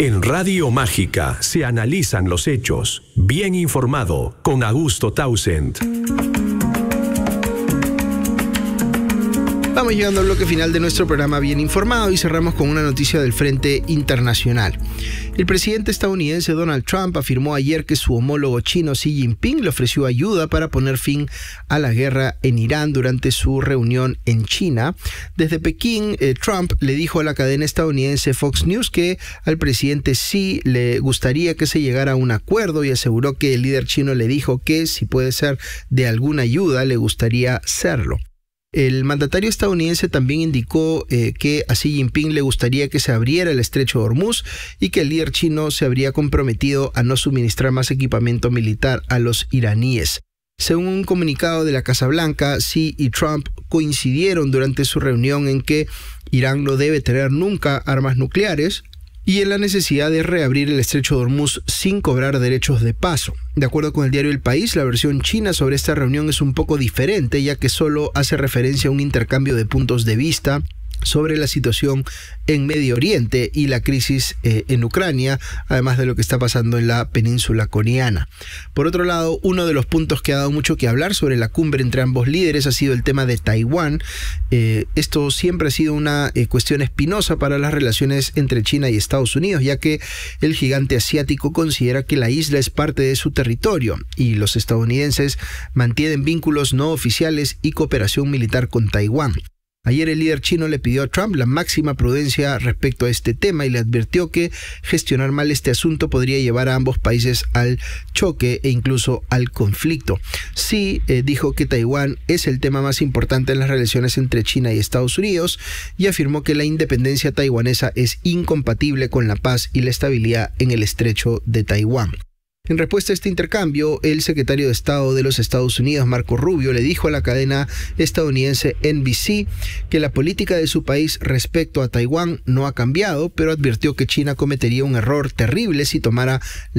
En Radio Mágica se analizan los hechos. Bien informado con Augusto Townsend. Vamos llegando al bloque final de nuestro programa Bien Informado y cerramos con una noticia del frente internacional. El presidente estadounidense Donald Trump afirmó ayer que su homólogo chino Xi Jinping le ofreció ayuda para poner fin a la guerra en Irán durante su reunión en China. Desde Pekín, Trump le dijo a la cadena estadounidense Fox News que al presidente Xi le gustaría que se llegara a un acuerdo y aseguró que el líder chino le dijo que si puede ser de alguna ayuda le gustaría serlo. El mandatario estadounidense también indicó que a Xi Jinping le gustaría que se abriera el estrecho de Hormuz y que el líder chino se habría comprometido a no suministrar más equipamiento militar a los iraníes. Según un comunicado de la Casa Blanca, Xi y Trump coincidieron durante su reunión en que Irán no debe tener nunca armas nucleares y en la necesidad de reabrir el estrecho de Hormuz sin cobrar derechos de paso. De acuerdo con el diario El País, la versión china sobre esta reunión es un poco diferente, ya que solo hace referencia a un intercambio de puntos de vista sobre la situación en Medio Oriente y la crisis en Ucrania, además de lo que está pasando en la península coreana. Por otro lado, uno de los puntos que ha dado mucho que hablar sobre la cumbre entre ambos líderes ha sido el tema de Taiwán. Esto siempre ha sido una cuestión espinosa para las relaciones entre China y Estados Unidos, ya que el gigante asiático considera que la isla es parte de su territorio y los estadounidenses mantienen vínculos no oficiales y cooperación militar con Taiwán. Ayer el líder chino le pidió a Trump la máxima prudencia respecto a este tema y le advirtió que gestionar mal este asunto podría llevar a ambos países al choque e incluso al conflicto. Xi dijo que Taiwán es el tema más importante en las relaciones entre China y Estados Unidos y afirmó que la independencia taiwanesa es incompatible con la paz y la estabilidad en el estrecho de Taiwán. En respuesta a este intercambio, el secretario de Estado de los Estados Unidos, Marco Rubio, le dijo a la cadena estadounidense NBC que la política de su país respecto a Taiwán no ha cambiado, pero advirtió que China cometería un error terrible si tomara